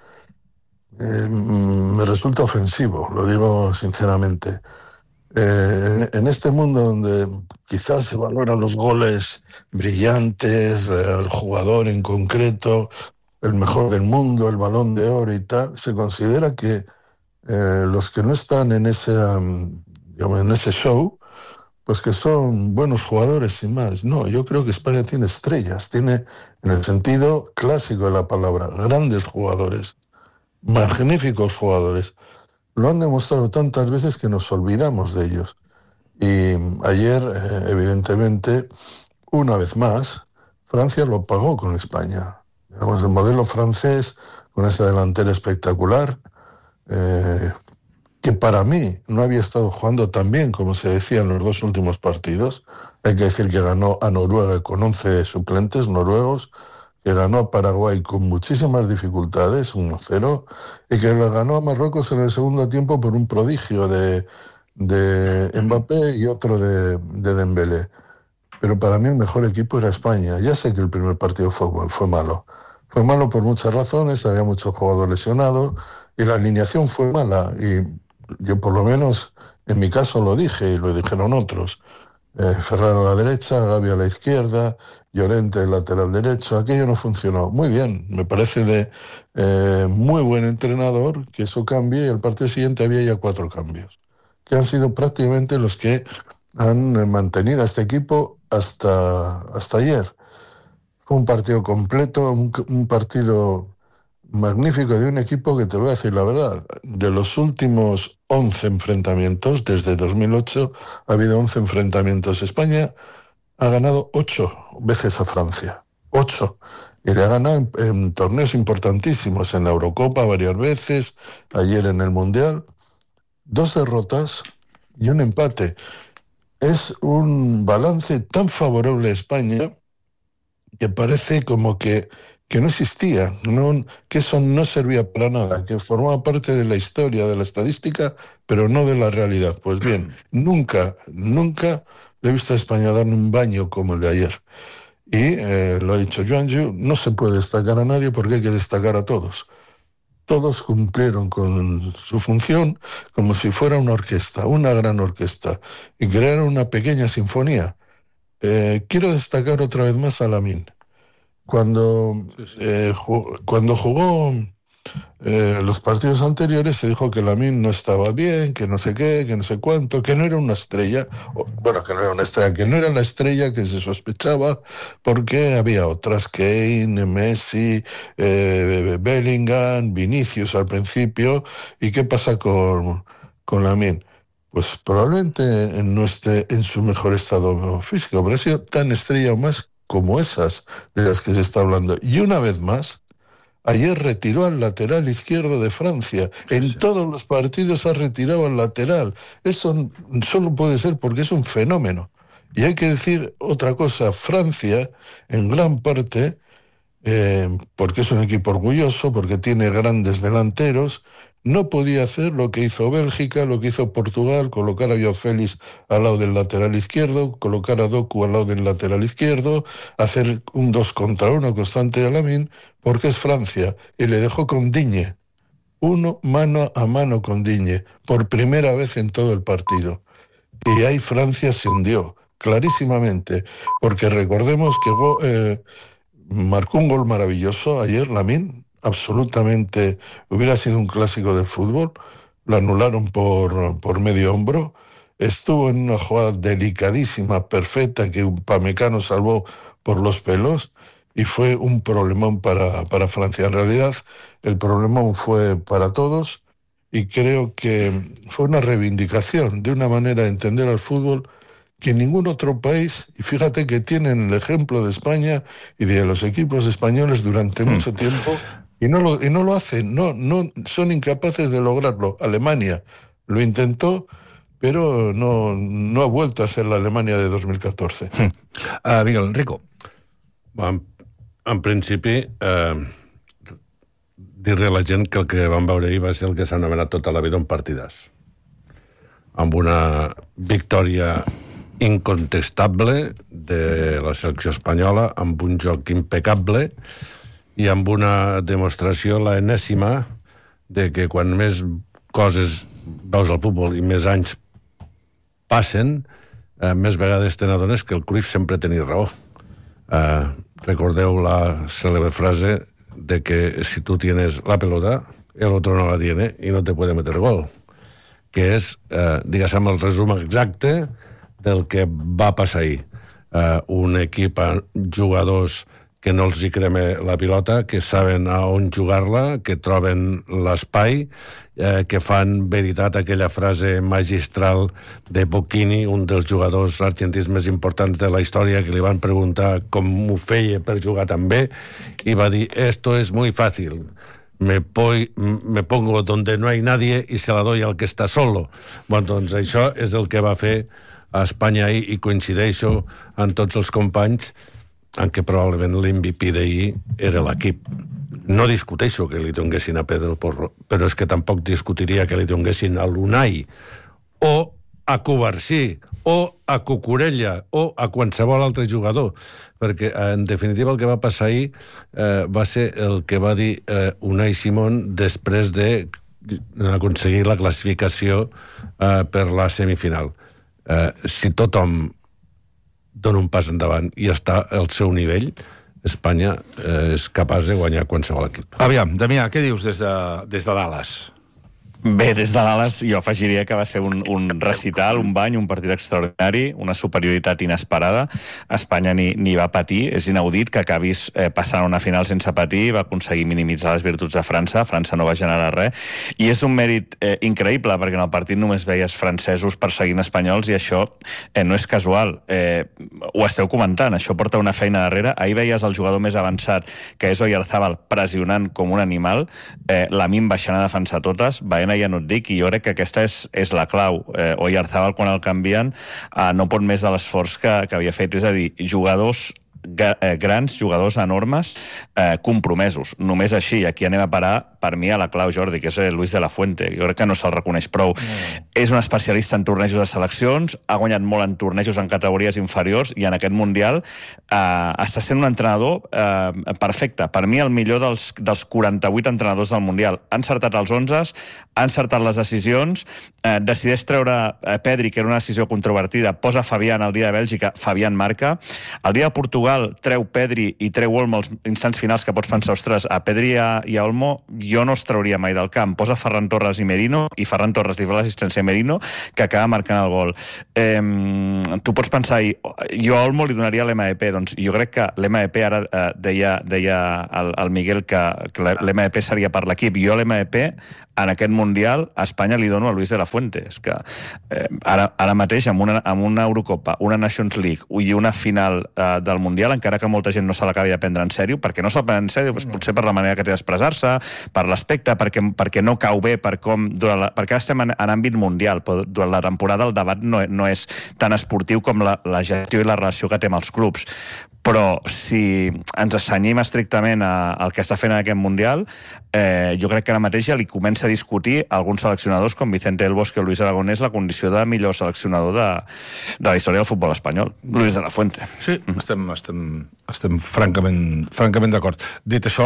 [SPEAKER 3] me resulta ofensivo, lo digo sinceramente. En este mundo donde quizás se valoran los goles brillantes, el jugador en concreto, el mejor del mundo, el Balón de Oro y tal, se considera que los que no están en ese show, pues que son buenos jugadores sin más. No, yo creo que España tiene estrellas, tiene, en el sentido clásico de la palabra, grandes jugadores, magníficos jugadores. Lo han demostrado tantas veces que nos olvidamos de ellos. Y ayer, evidentemente, una vez más, Francia lo pagó con España. Digamos, el modelo francés, con esa delantera espectacular, que para mí no había estado jugando tan bien como se decía en los 2 últimos partidos. Hay que decir que ganó a Noruega con 11 suplentes noruegos, que ganó a Paraguay con muchísimas dificultades, 1-0, y que le ganó a Marruecos en el segundo tiempo por un prodigio de Mbappé y otro de Dembélé. Pero para mí el mejor equipo era España. Ya sé que el primer partido fue malo. Fue malo por muchas razones, había mucho jugador lesionado, y la alineación fue mala, y yo por lo menos en mi caso lo dije y lo dijeron otros. Ferran a la derecha, Gavi a la izquierda, Llorente lateral derecho, aquello no funcionó. Muy bien, me parece de muy buen entrenador que eso cambie, y el partido siguiente había ya 4 cambios, que han sido prácticamente los que han mantenido a este equipo hasta ayer. Fue un partido completo, un partido magnífico de un equipo que, te voy a decir la verdad, de los últimos 11 enfrentamientos, desde 2008 ha habido 11 enfrentamientos. España ha ganado 8 veces a Francia, 8, y le ha ganado en torneos importantísimos, en la Eurocopa varias veces, ayer en el Mundial. 2 derrotas y un empate. Es un balance tan favorable a España que parece como que no existía, que eso no servía para nada, que formaba parte de la historia, de la estadística, pero no de la realidad. Pues bien, nunca le he visto a España dar un baño como el de ayer. Y lo ha dicho Joanju, no se puede destacar a nadie porque hay que destacar a todos. Todos cumplieron con su función como si fuera una orquesta, una gran orquesta, y crearon una pequeña sinfonía. Quiero destacar otra vez más a Lamine. Cuando jugó los partidos anteriores, se dijo que Lamine no estaba bien, que no sé qué, que no sé cuánto, que no era una estrella, que no era la estrella que se sospechaba, porque había otras, Kane, Messi, Bellingham, Vinicius al principio. ¿Y qué pasa con Lamine? Pues probablemente no esté en su mejor estado físico, pero ha sido tan estrella o más como esas de las que se está hablando. Y una vez más, ayer retiró al lateral izquierdo de Francia. En todos los partidos ha retirado al lateral. Eso solo puede ser porque es un fenómeno. Y hay que decir otra cosa, Francia, en gran parte, porque es un equipo orgulloso, porque tiene grandes delanteros, no podía hacer lo que hizo Bélgica, lo que hizo Portugal, colocar a Joao Félix al lado del lateral izquierdo, colocar a Doku al lado del lateral izquierdo, hacer un 2 contra 1 constante a Lamine, porque es Francia, y le dejó con Digne, uno mano a mano con Digne, por primera vez en todo el partido. Y ahí Francia se hundió, clarísimamente, porque recordemos que marcó un gol maravilloso ayer, Lamine, absolutamente, hubiera sido un clásico del fútbol, lo anularon por medio hombro, estuvo en una jugada delicadísima, perfecta, que Upamecano salvó por los pelos, y fue un problemón para Francia. En realidad, el problemón fue para todos, y creo que fue una reivindicación de una manera de entender al fútbol que ningún otro país, y fíjate que tienen el ejemplo de España y de los equipos españoles durante mucho tiempo, y no lo hacen, no son incapaces de lograrlo. Alemania lo intentó, pero no ha vuelto a ser la Alemania de 2014.
[SPEAKER 1] Miguel Enrico.
[SPEAKER 10] En principi, dir-li a la gent que el que vam veure ahir va ser el que s'ha anomenat tota la vida un partidàs. Amb una victòria incontestable de la selecció espanyola, amb un joc impecable i amb una demostració, la enèsima, de que quan més coses veus al futbol i més anys passen, més vegades te n'adones que el Cruyff sempre tenia raó. Recordeu la cèlebre frase de que si tú tienes la pelota, el otro no la tiene y no te puede meter gol, que és, diguéssim, el resum exacte del que va passar ahir. Un equip amb jugadors que no els hi crema la pilota, que saben a on jugar-la, que troben l'espai, que fan veritat aquella frase magistral de Bocchini, un dels jugadors argentins més importants de la història, que li van preguntar com ho feia per jugar tan bé, i va dir, esto es muy fácil, me pongo donde no hay nadie y se la doy al que está solo. Bueno, doncs això és el que va fer a Espanya ahir, i coincideixo amb tots els companys en què probablement l'MVP d'ahir era l'equip. No discuteixo que li donguessin a Pedro Porro, però és que tampoc discutiria que li donguessin a l'Unai, o a Covarsí, o a Cucurella, o a qualsevol altre jugador, perquè en definitiva el que va passar ahir va ser el que va dir Unai Simón després de aconseguir la classificació per la semifinal. Si tothom dona un pas endavant i està al seu nivell, Espanya és capaç de guanyar qualsevol equip.
[SPEAKER 1] Aviam, Damià, què dius des de Dallas?
[SPEAKER 22] Bé, des de l'Ales jo afegiria que va ser un recital, un bany, un partit extraordinari, una superioritat inesperada. Espanya ni va patir, és inaudit que acabis passant una final sense patir, va aconseguir minimitzar les virtuts de França, França no va generar res, i és d'un mèrit increïble, perquè en el partit només veies francesos perseguint espanyols, i això no és casual. Ho esteu comentant, això porta una feina darrere. Ahir veies el jugador més avançat, que és Oyarzábal, pressionant com un animal, Lamine baixant a defensar totes, Baena ja no et dic, i jo crec que aquesta és la clau. Oyarzábal, quan el canvien, no pot més de l'esforç que havia fet, és a dir, jugadors grans, jugadors enormes, compromesos. Només així, i aquí anem a parar, per mi, a la clau, Jordi, que és Luis de la Fuente. Jo crec que no se'l reconeix prou. És un especialista en tornejos de seleccions, ha guanyat molt en tornejos en categories inferiors, i en aquest Mundial està sent un entrenador perfecte. Per mi, el millor dels 48 entrenadors del Mundial. Ha encertat els 11, ha encertat les decisions, decideix treure Pedri, que era una decisió controvertida, posa Fabián el dia de Bèlgica, Fabián marca. El dia de Portugal treu Pedri i treu Olmo als instants finals, que pots pensar, ostres, a Pedri i a Olmo jo no els trauria mai del camp. Posa Ferran Torres i Merino, i Ferran Torres li fa l'assistència a Merino, que acaba marcant el gol. Tu pots pensar, jo a Olmo li donaria l'MVP, doncs jo crec que l'MVP, ara deia el Miguel que l'MVP seria per l'equip. Jo l'MVP, en aquest Mundial, a Espanya li dono a Luis de la Fuente. És que ara mateix, amb una Eurocopa, una Nations League i una final del Mundial, encara que molta gent no se l'acabi de prendre en sèrio, perquè no se'l prenen en sèrio, potser per la manera que té d'expressar-se, per l'aspecte, perquè no cau bé, perquè ara estem en àmbit mundial, però durant la temporada el debat no és tan esportiu com la gestió i la relació que té amb els clubs. Però si ens assenyim estrictament al que està fent en aquest Mundial, jo crec que ara mateix ja li comença a discutir alguns seleccionadors com Vicente del Bosque o Luis Aragonés la condició de millor seleccionador de la història del futbol espanyol. Luis de la Fuente.
[SPEAKER 1] Sí, estem francament d'acord. Dit això,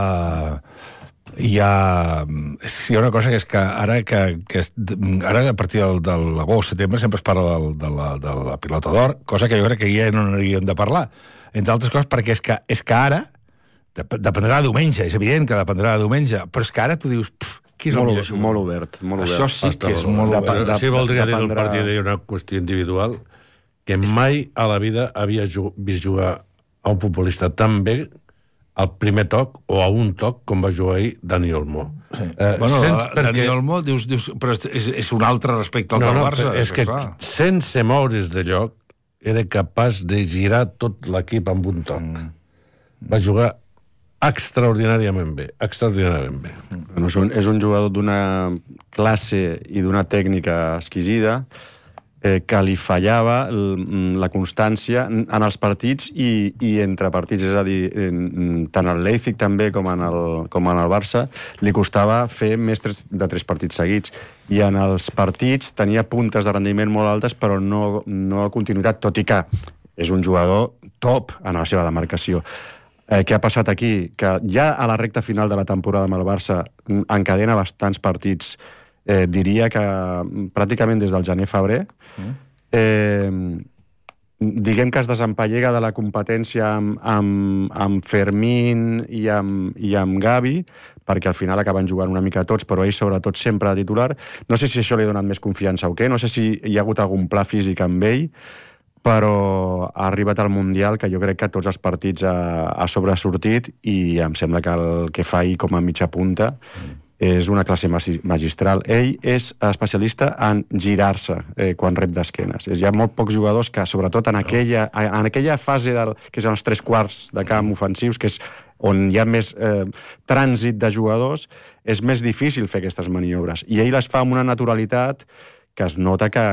[SPEAKER 1] hi ha una cosa que és que ara a partir de l'agost-setembre sempre es parla de la pilota d'or, cosa que jo crec que ja no n'hauríem de parlar, entre altres coses perquè és que ara dependrà de diumenge, és evident que dependrà de diumenge, però és que ara tu dius qui és el millor jugador?
[SPEAKER 2] Molt obert.
[SPEAKER 1] Això sí que és molt obert.
[SPEAKER 10] Sí, voldria dir del partit una qüestió individual, que mai a la vida havia vist jugar a un futbolista tan bé al primer toc o a un toc com va jugar ahir Dani Olmo.
[SPEAKER 1] Dani Olmo, dius, però és un altre respecte al del Barça.
[SPEAKER 10] És que sense moure's de lloc era capaç de girar tot l'equip amb un toc. Va jugar extraordinàriament bé.
[SPEAKER 2] És un jugador d'una classe i d'una tècnica exquisida, que li fallava la constància en els partits i entre partits, és a dir, tant al Leipzig també com en el Barça li costava fer més de 3 partits seguits, i en els partits tenia puntes de rendiment molt altes però no continuïtat, tot i que és un jugador top en la seva demarcació. Què ha passat aquí? Que ja a la recta final de la temporada amb el Barça encadena bastants partits, diria que pràcticament des del gener-febrer, diguem que es desempallega de la competència amb Fermín i amb Gavi, perquè al final acaben jugant una mica tots, però ell sobretot sempre de titular. No sé si això li ha donat més confiança o què, no sé si hi ha hagut algun pla físic amb ell, però ha arribat al Mundial que jo crec que tots els partits ha sobresortit, i em sembla que el que fa ahir com a mitja punta és una classe magistral. Ell és especialista en girar-se quan rep d'esquenes. Hi ha molt pocs jugadors que, sobretot en aquella fase que és els 3 quarts de camp ofensius, que és on hi ha més trànsit de jugadors, és més difícil fer aquestes maniobres. I ell les fa amb una naturalitat que es nota que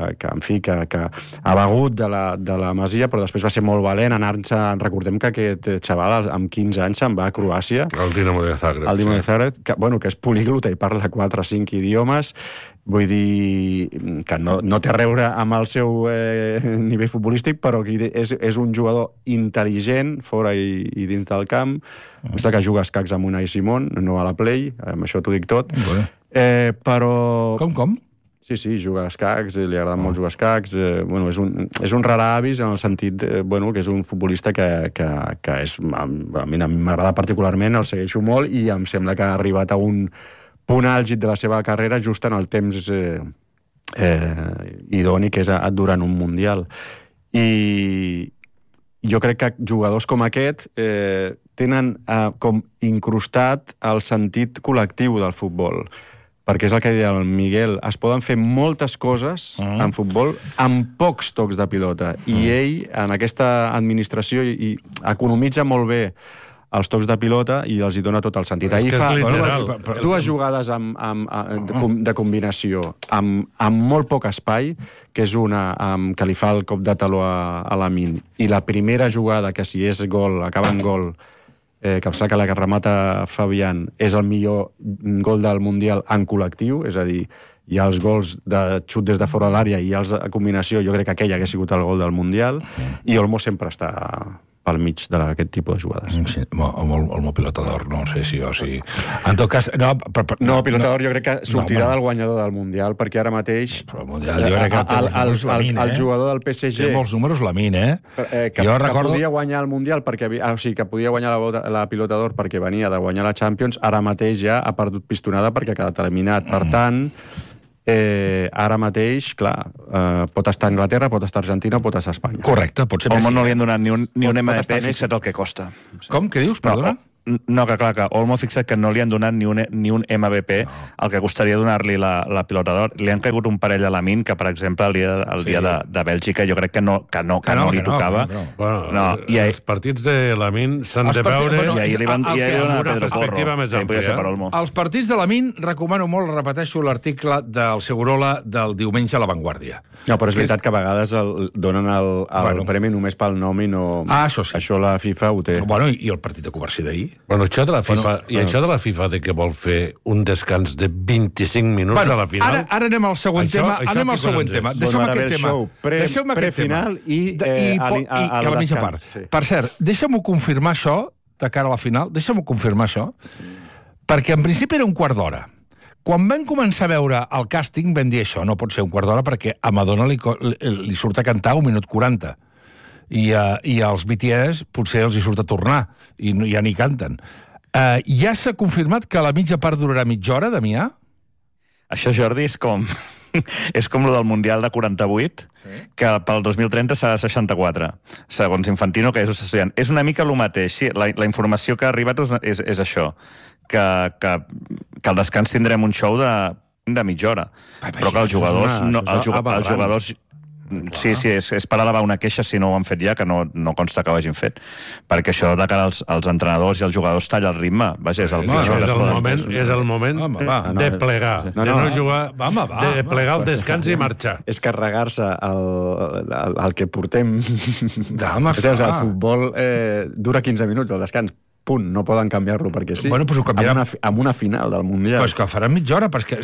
[SPEAKER 2] ha begut de la Masia, però després va ser molt valent anar-se. Recordem que aquest xaval amb 15 anys se'n va a Croàcia.
[SPEAKER 10] El Dinamo de Zagreb.
[SPEAKER 2] El Dinamo de Zagreb, que és poliglota i parla 4 o 5 idiomes. Vull dir que no té a veure amb el seu nivell futbolístic, però és un jugador intel·ligent fora i dins del camp. Em sembla que juga a escacs amb Unai Simón, no a la Play, amb això t'ho dic tot. Però...
[SPEAKER 1] Com?
[SPEAKER 2] Sí, juga a escacs, li agrada molt jugar a escacs. Bueno, és un rara avis en el sentit que és un futbolista que és, a mi m'agrada particularment, el segueixo molt i em sembla que ha arribat a un punt àlgid de la seva carrera just en el temps idoni que és durant un Mundial. I jo crec que jugadors com aquest tenen com incrustat el sentit col·lectiu del futbol, perquè és el que deia el Miguel, es poden fer moltes coses en futbol amb pocs tocs de pilota, i ell en aquesta administració economitza molt bé els tocs de pilota i els hi dona tot el sentit. Ahir fa dues jugades de combinació amb molt poc espai, que és una que li fa el cop de taló a Lamine, i la primera jugada, que si és gol, acaba en gol, que em sembla que la que remata Fabián és el millor gol del Mundial en col·lectiu, és a dir, hi ha els gols de xut des de fora de l'àrea i els de combinació, jo crec que aquell hagués sigut el gol del Mundial, i Olmo sempre està pel mig d'aquest tipus de jugades.
[SPEAKER 1] Sí, Olmo pilota d'or, no sé si... En tot cas...
[SPEAKER 2] No, pilota d'or jo crec que sortirà del guanyador del Mundial, perquè ara mateix el jugador del PSG...
[SPEAKER 1] Té molts números, Lamine,
[SPEAKER 2] que podia guanyar el Mundial, que podia guanyar la pilota d'or perquè venia de guanyar la Champions, ara mateix ja ha perdut pistonada perquè ha quedat eliminat. Per tant, ara mateix, clar, pot estar Anglaterra, pot estar Argentina, pot estar Espanya.
[SPEAKER 1] Correcte, pot ser
[SPEAKER 22] Olmo no li han donat ni un MVP, fixa't el que costa.
[SPEAKER 1] Com? Què dius? Perdona?
[SPEAKER 22] No, que clar, que Olmo fixa't que no li han donat ni un MVP, el que costaria donar-li la pilota d'or. Li han caigut un parell a Lamine, que per exemple el dia de Bèlgica jo crec que no li tocava.
[SPEAKER 10] Els partits de Lamine s'han de veure
[SPEAKER 22] i ahir li van donar a Pedro Porro.
[SPEAKER 1] Els partits de Lamine recomano molt, repeteixo l'article del Segurola del diumenge a La Vanguardia.
[SPEAKER 2] No, però és veritat que a vegades donen el premi només pel nom i no...
[SPEAKER 1] Això sí.
[SPEAKER 2] Això la FIFA ho té.
[SPEAKER 1] Bueno, i el partit de Covarsí d'ahir?
[SPEAKER 10] Bueno, això de la FIFA, això de la FIFA de que vol fer un descans de 25 minuts a la final...
[SPEAKER 1] Ara anem al següent tema. Deixeu-me aquest tema.
[SPEAKER 2] Prefinal i
[SPEAKER 1] a la mitja part. Per cert, deixa'm-ho confirmar això, de cara a la final, perquè en principi era un quart d'hora. Quan vam començar a veure el càsting vam dir això, no pot ser un quart d'hora perquè a Madonna li surt a cantar 1 minut 40. I als BTS potser els hi surt a tornar i ja ni canten. Ja s'ha confirmat que la mitja part durarà mitja hora, Damià?
[SPEAKER 22] Això, Jordi, és com el del Mundial de 48, que pel 2030 serà 64, segons Infantino, que és estudiant. És una mica el mateix. Sí, la informació que ha arribat és això, que al descans tindrem un show de mitja hora, però que els jugadors... Sí, és per elevar una queixa si no ho han fet ja, que no consta que ho hagin fet. Perquè això de cara als entrenadors i als jugadors talla el ritme. Vaja, és
[SPEAKER 10] el moment de plegar, de no jugar, de plegar el descans i marxar.
[SPEAKER 2] És carregar-se el que portem. El futbol dura 15 minuts, el descans. Punt, no poden canviar-lo perquè sí.
[SPEAKER 1] Bueno,
[SPEAKER 2] amb una final del Mundial.
[SPEAKER 1] Però és que faran mitja hora, però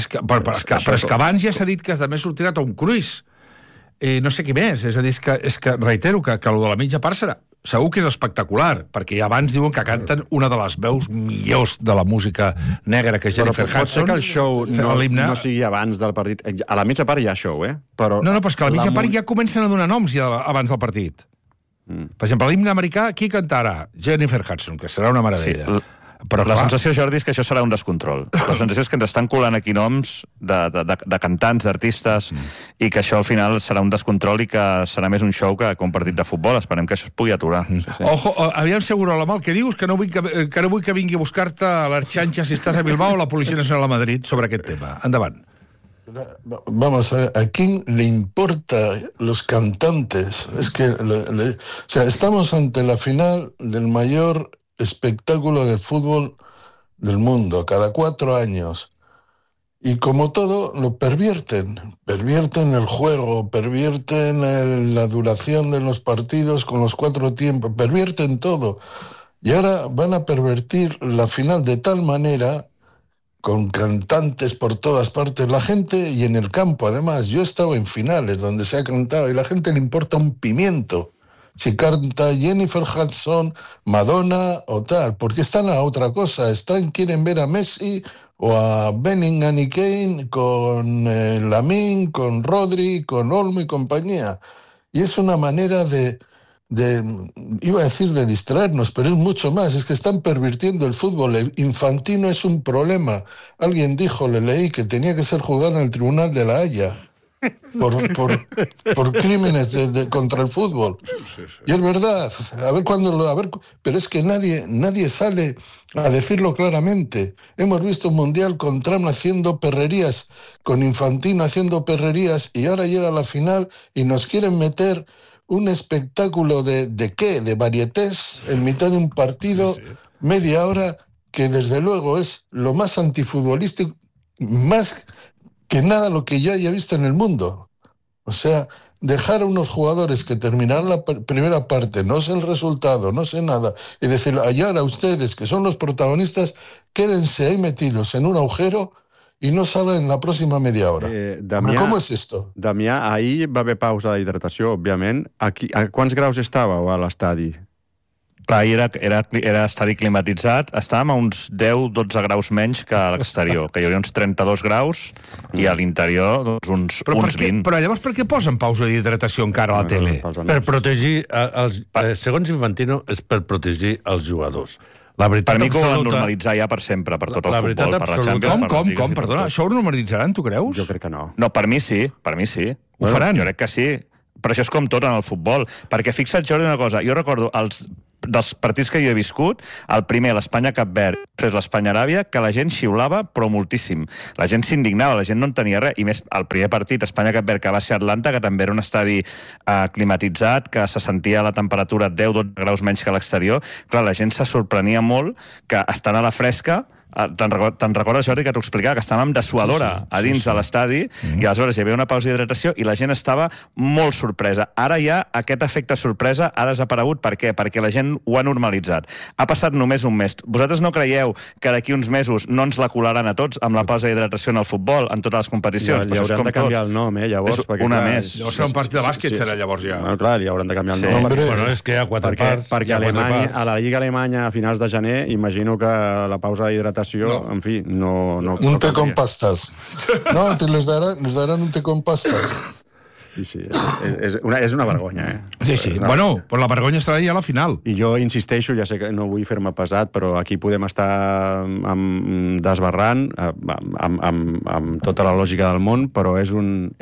[SPEAKER 1] és que abans ja s'ha dit que també sortirà Tom Cruise. No sé qui més, és a dir, és que reitero que el de la mitja part serà segur que és espectacular, perquè ja abans diuen que canten una de les veus millors de la música negra, que és Jennifer Hudson.
[SPEAKER 2] Pot ser que el show no sigui abans del partit. A la mitja part hi ha show, però...
[SPEAKER 1] No, però és que a la mitja part ja comencen a donar noms ja abans del partit. Per exemple, l'himne americà, qui cantarà? Jennifer Hudson, que serà una meravella.
[SPEAKER 22] Però la sensació, Jordi, és que això serà un descontrol. La sensació és que ens estan colant aquí noms de cantants, d'artistes, i que això al final serà un descontrol i que serà més un show que un partit de futbol. Esperem que això es pugui aturar.
[SPEAKER 1] Ojo, aviam Segurola, el que dius, que no vull que vingui a buscar-te a l'Arxanxa si estàs a Bilbao o la Policia Nacional de Madrid sobre aquest tema. Endavant.
[SPEAKER 3] Vamos a ver, ¿a quién le importa los cantantes? Es que, o sea, estamos ante la final del mayor espectáculo del fútbol del mundo, cada 4 años. Y como todo, lo pervierten el juego, pervierten la duración de los partidos con los 4 tiempos, pervierten todo. Y ahora van a pervertir la final de tal manera, con cantantes por todas partes, la gente, y en el campo además. Yo he estado en finales donde se ha cantado y la gente le importa un pimiento si canta Jennifer Hudson, Madonna o tal, porque están a otra cosa, quieren ver a Messi o a Bellingham y Kane con Lamine, con Rodri, con Olmo y compañía. Y es una manera de iba a decir de distraernos, pero es mucho más, es que están pervirtiendo el fútbol. El Infantino es un problema. Alguien dijo, le leí, que tenía que ser juzgado en el Tribunal de La Haya por crímenes contra el fútbol. Y es verdad, pero es que nadie sale a decirlo claramente. Hemos visto un mundial con Trump haciendo perrerías, con Infantino haciendo perrerías, y ahora llega la final y nos quieren meter un espectáculo de varietés en mitad de un partido, media hora, que desde luego es lo más antifutbolístico, más que nada lo que yo haya visto en el mundo. O sea, dejar a unos jugadores que terminarán la primera parte, no sé el resultado, no sé nada, y decir, allá a ustedes, que son los protagonistas, quédense ahí metidos en un agujero i no salen en la pròxima media hora.
[SPEAKER 2] Damià,
[SPEAKER 3] com és esto?
[SPEAKER 2] Damià, ahir va haver pausa d'hidratació, òbviament. A quants graus estàveu a l'estadi?
[SPEAKER 22] Clar, era estadi climatitzat. Estàvem a uns 10-12 graus menys que a l'exterior, que hi hauria uns 32 graus, i a l'interior doncs, uns 20.
[SPEAKER 1] Però llavors per què posen pausa d'hidratació encara a la tele?
[SPEAKER 10] Per protegir, segons Infantino, és per protegir els jugadors.
[SPEAKER 22] Per mi que ho han normalitzat ja per sempre, per tot el futbol, per la Champions.
[SPEAKER 1] Com? Perdona, això ho normalitzaran, tu creus?
[SPEAKER 2] Jo crec que no.
[SPEAKER 22] No, per mi sí.
[SPEAKER 1] Ho faran?
[SPEAKER 22] Jo crec que sí. Però això és com tot en el futbol. Perquè fixa't, Jordi, una cosa. Jo recordo dels partits que jo he viscut, el primer, l'Espanya-Cap Verd, després l'Espanya-Aràbia, que la gent xiulava, però moltíssim. La gent s'indignava, la gent no entenia res. I més, el primer partit, Espanya-Cap Verd, que va ser a Atlanta, que també era un estadi climatitzat, que se sentia la temperatura 10-12 graus menys que a l'exterior. Clar, la gent se sorprenia molt que estant a la fresca. Te'n recordes, Jordi, que t'ho explicava, que estàvem de suadora a dins de l'estadi, i aleshores hi havia una pausa d'hidratació i la gent estava molt sorpresa. Ara ja aquest efecte sorpresa ha desaparegut. Per què? Perquè la gent ho ha normalitzat. Ha passat només un mes. Vosaltres no creieu que d'aquí uns mesos no ens la colaran a tots amb la pausa d'hidratació en el futbol, en totes les competicions?
[SPEAKER 2] Li hauran de canviar el nom, llavors.
[SPEAKER 22] Una més.
[SPEAKER 1] Llavors serà un partit de bàsquet, serà llavors ja.
[SPEAKER 2] Bueno, clar, li hauran de canviar el nom.
[SPEAKER 10] Bueno, és que hi ha quatre parts.
[SPEAKER 2] Perquè a la Lliga Alemanya a finals de gener, imagino que la pausa d'hidratació, en fi, no...
[SPEAKER 3] Un té con pastas. No, les daran un té con pastas.
[SPEAKER 2] Sí, és una vergonya,
[SPEAKER 1] Sí. Bueno, però la vergonya estarà ja a la final.
[SPEAKER 2] I jo insisteixo, ja sé que no vull fer-me pesat, però aquí podem estar desbarrant amb tota la lògica del món, però és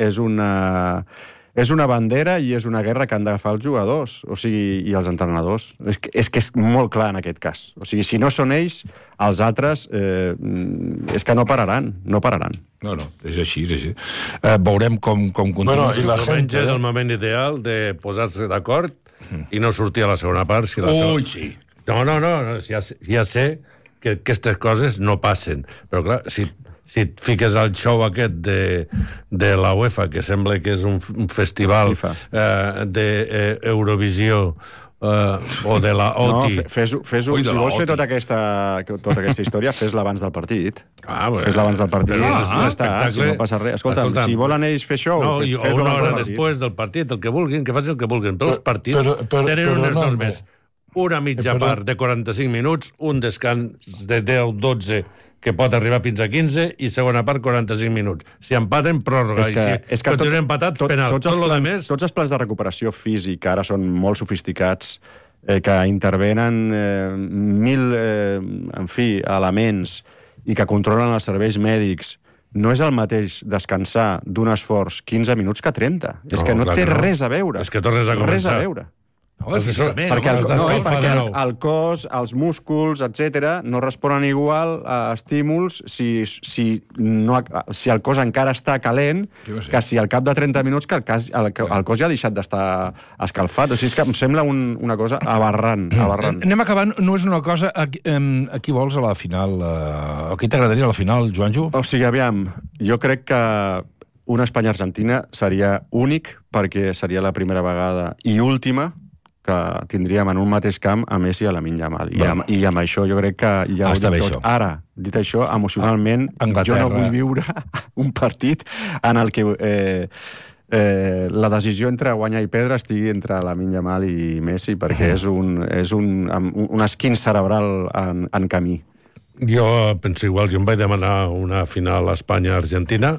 [SPEAKER 2] una bandera i és una guerra que han d'agafar els jugadors, o sigui, i els entrenadors. És que és molt clar en aquest cas. O sigui, si no són ells, els altres és que no pararan. No,
[SPEAKER 1] és així. Veurem com continua.
[SPEAKER 10] Bueno, i la gent és el moment ideal de posar-se d'acord i no sortir a la segona part.
[SPEAKER 1] Ui, sí.
[SPEAKER 10] No, ja sé que aquestes coses no passen. Però clar, si et fiques al show aquest de la UEFA, que sembla que és un festival d'Eurovisió o de la OTI...
[SPEAKER 2] No, fes-ho. Si vols fer tota aquesta història, fes-la abans del partit. Fes-la abans del partit. Si no passa res. Escolta'm, si volen ells fer show, fes-ho abans del partit.
[SPEAKER 10] Una hora després del partit, el que vulguin, que facin el que vulguin. Però els partits tenen unes normes. Una mitja part de 45 minuts, un descans de 10-12 que pot arribar fins a 15, i segona part 45 minuts. Si empaten, pròrroga. I si continuen empatats, penal.
[SPEAKER 2] Tots els plans de recuperació físic ara són molt sofisticats, que intervenen 1.000 elements i que controlen els serveis mèdics. No és el mateix descansar d'un esforç 15 minuts que 30. És que no té res a veure.
[SPEAKER 10] És que tornes a començar.
[SPEAKER 2] Res a veure. Perquè el cos, els músculs, etc., no responen igual a estímuls si el cos encara està calent que si al cap de 30 minuts que el cos ja ha deixat d'estar escalfat. O sigui, és que em sembla una cosa aberrant.
[SPEAKER 1] Anem acabant. No és una cosa... A qui vols a la final? A qui t'agradaria a la final, Joanjo?
[SPEAKER 2] O sigui, aviam, jo crec que una Espanya-Argentina seria únic, perquè seria la primera vegada i última que tindríem en un mateix camp a Messi i a Lamine Yamal. I amb això jo crec que ja ho dic tot. Ara, dit això, emocionalment, jo no vull viure un partit en el que la decisió entre guanyar i perdre estigui entre Lamine Yamal i Messi, perquè és un esquint cerebral en camí.
[SPEAKER 10] Jo penso igual, jo em vaig demanar una final Espanya-Argentina,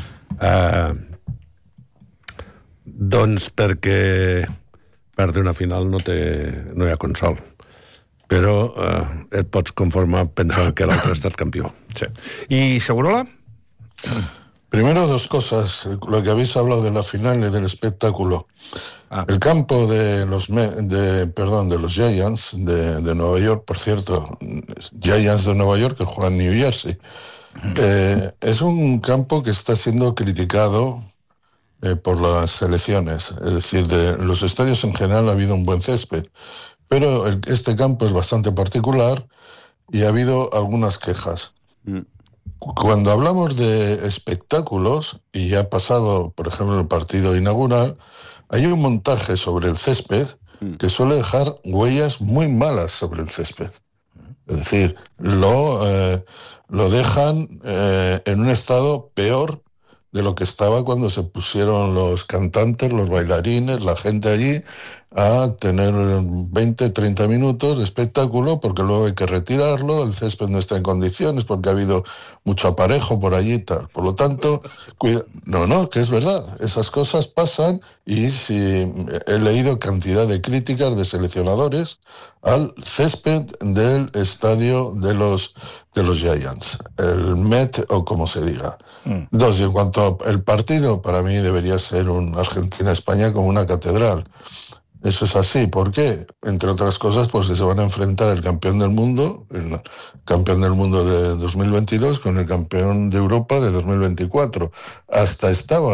[SPEAKER 10] doncs perquè perdre una final no hi ha consol. Però et pots conformar pensant que l'altre ha estat campió.
[SPEAKER 1] Sí. ¿Y Segurola?
[SPEAKER 3] Primero, dos cosas. Lo que habéis hablado de la final y del espectáculo. El campo de los Giants de Nueva York, por cierto, Giants de Nueva York que juegan en New Jersey, es un campo que está siendo criticado por las selecciones. Es decir, de los estadios en general ha habido un buen césped, pero este campo es bastante particular y ha habido algunas quejas. Cuando hablamos de espectáculos, y ya ha pasado, por ejemplo, el partido inaugural, hay un montaje sobre el césped que suele dejar huellas muy malas sobre el césped. Es decir, lo dejan en un estado peor de lo que estaba cuando se pusieron los cantantes, los bailarines, la gente allí a tener 20, 30 minutos de espectáculo, porque luego hay que retirarlo, el césped no está en condiciones, porque ha habido mucho aparejo por allí y tal. Por lo tanto, que es verdad, esas cosas pasan, y he leído cantidad de críticas de seleccionadores al césped del estadio de los Giants, el Met o como se diga. Dos, y en cuanto al partido, para mí debería ser un Argentina-España como una catedral. Eso es así. ¿Por qué? Entre otras cosas, pues se van a enfrentar el campeón del mundo de 2022 con el campeón de Europa de 2024. Hasta estaba